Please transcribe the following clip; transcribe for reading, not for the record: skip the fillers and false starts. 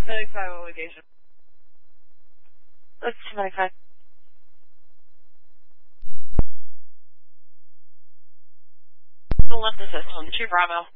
95 location. That's 295. The left assist on 2 Bravo.